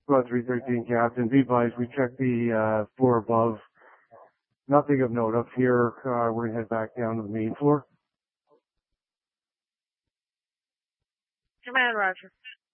Squad 313, Captain. Be advised, we checked the floor above. Nothing of note up here. We're going to head back down to the main floor. Command, Roger.